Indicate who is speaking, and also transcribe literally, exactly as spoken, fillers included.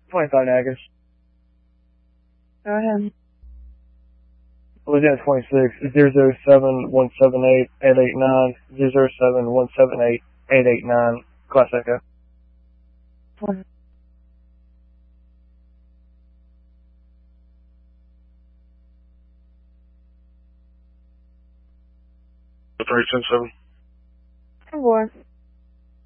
Speaker 1: twenty-five Nagas.
Speaker 2: Go ahead.
Speaker 1: Lieutenant twenty-six, zero zero seven one seven eight eight eight nine, zero zero seven one seven eight eight eight nine, Class Echo.
Speaker 2: One.
Speaker 3: three ten seven.
Speaker 2: Four.